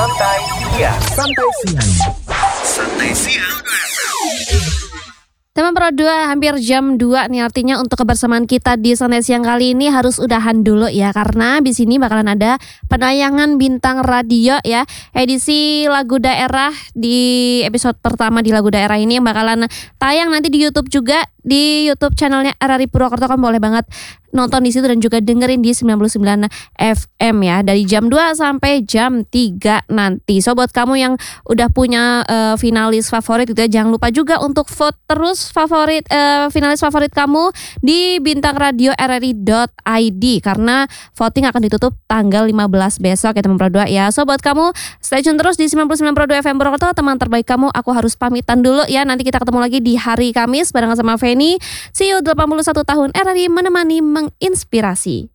Santai Siang. Santai Siang. Santai Siang. Teman Pro 2, hampir jam 2 nih, artinya untuk kebersamaan kita di Santai Siang kali ini harus udahan dulu ya, karena di sini bakalan ada penayangan bintang radio ya, edisi lagu daerah di episode pertama di lagu daerah ini yang bakalan tayang nanti di YouTube juga, di YouTube channelnya RRI Purwokerto. Kamu boleh banget nonton di situ dan juga dengerin di 99 FM ya, dari jam 2 sampai jam 3 nanti. So buat kamu yang udah punya finalis favorit gitu ya, jangan lupa juga untuk vote terus favorit finalis favorit kamu di bintangradio.rri.id karena voting akan ditutup tanggal 15 besok ya teman Pro 2 ya. So buat kamu stay tune terus di 99 Pro 2 FM Purwokerto, teman terbaik kamu. Aku harus pamitan dulu ya, nanti kita ketemu lagi di hari Kamis barengan sama Feni. See you, 81 tahun RRI menemani menginspirasi.